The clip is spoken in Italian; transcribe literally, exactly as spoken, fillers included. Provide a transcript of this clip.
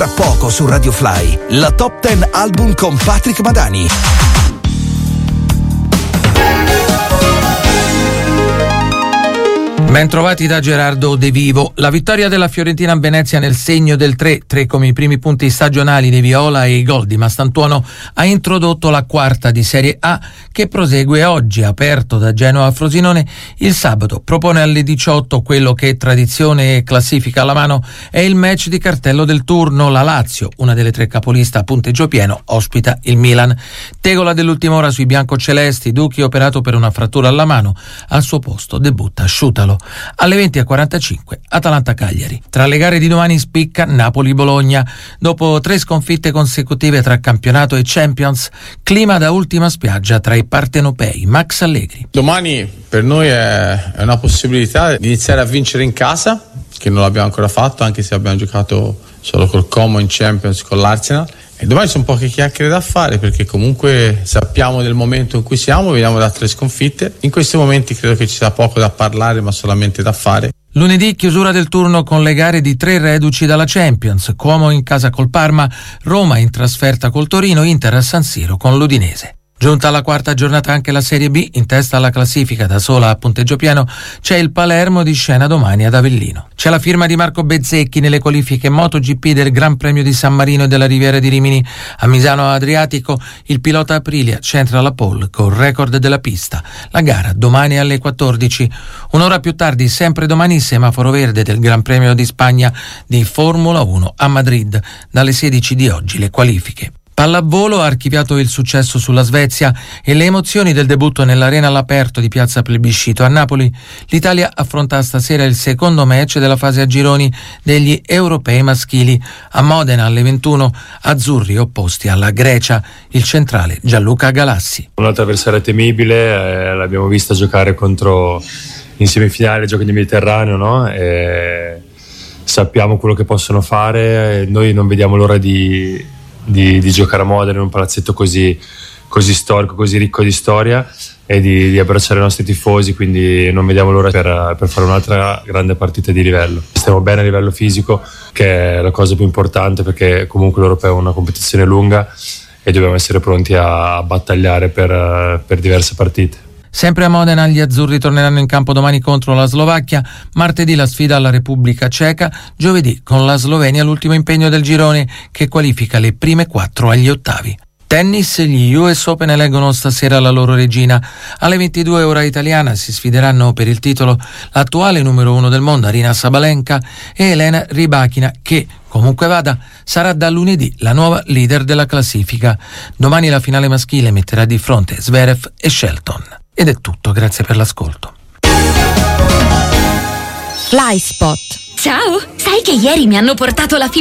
Tra poco su Radio Fly, la Top dieci album con Patrick Madani. Ben trovati da Gerardo De Vivo. La vittoria della Fiorentina a Venezia nel segno del tre tre come i primi punti stagionali dei Viola e i gol di Mastantuono ha introdotto la quarta di Serie A che prosegue oggi, aperto da Genoa a Frosinone. Il sabato propone alle diciotto quello che tradizione e classifica alla mano è il match di cartello del turno. La Lazio, una delle tre capoliste a punteggio pieno, ospita il Milan. Tegola dell'ultima ora sui biancocelesti, Ducchi operato per una frattura alla mano, al suo posto debutta Sciutalo. Alle venti e quarantacinque Atalanta-Cagliari. Tra le gare di domani spicca Napoli-Bologna. Dopo tre sconfitte consecutive tra campionato e Champions, clima da ultima spiaggia tra i partenopei. Max Allegri. Domani per noi è una possibilità di iniziare a vincere in casa, che non l'abbiamo ancora fatto, anche se abbiamo giocato solo col Como in Champions con l'Arsenal. E domani sono poche chiacchiere da fare, perché comunque sappiamo del momento in cui siamo, veniamo da tre sconfitte. In questi momenti credo che ci sia poco da parlare, ma solamente da fare. Lunedì chiusura del turno con le gare di tre reduci dalla Champions. Como in casa col Parma, Roma in trasferta col Torino, Inter a San Siro con l'Udinese. Giunta alla quarta giornata anche la Serie B, in testa alla classifica da sola a punteggio pieno c'è il Palermo di scena domani ad Avellino. C'è la firma di Marco Bezzecchi nelle qualifiche MotoGP del Gran Premio di San Marino e della Riviera di Rimini. A Misano Adriatico il pilota Aprilia centra la pole col record della pista. La gara domani alle quattordici. Un'ora più tardi, sempre domani, semaforo verde del Gran Premio di Spagna di Formula uno a Madrid. Dalle sedici di oggi le qualifiche. Pallavolo ha archiviato il successo sulla Svezia e le emozioni del debutto nell'arena all'aperto di Piazza Plebiscito a Napoli. L'Italia affronta stasera il secondo match della fase a gironi degli europei maschili. A Modena alle ventuno, azzurri opposti alla Grecia, il centrale Gianluca Galassi. Un altro avversario temibile, eh, l'abbiamo vista giocare contro in semifinale giochi di Mediterraneo, no? E sappiamo quello che possono fare, noi non vediamo l'ora di Di, di giocare a Modena in un palazzetto così, così storico, così ricco di storia, e di, di abbracciare i nostri tifosi, quindi non vediamo l'ora per, per fare un'altra grande partita di livello. Stiamo bene a livello fisico, che è la cosa più importante, perché comunque l'Europeo è una competizione lunga e dobbiamo essere pronti a, a battagliare per, per diverse partite. Sempre a Modena gli azzurri torneranno in campo domani contro la Slovacchia, martedì la sfida alla Repubblica Ceca, giovedì con la Slovenia l'ultimo impegno del girone che qualifica le prime quattro agli ottavi. Tennis, gli U S Open eleggono stasera la loro regina. Alle ventidue ora italiana si sfideranno per il titolo l'attuale numero uno del mondo Aryna Sabalenka e Elena Rybakina, che comunque vada sarà da lunedì la nuova leader della classifica. Domani la finale maschile metterà di fronte Zverev e Shelton. Ed è tutto, grazie per l'ascolto. Fly Spot. Ciao, sai che ieri mi hanno portato la fibra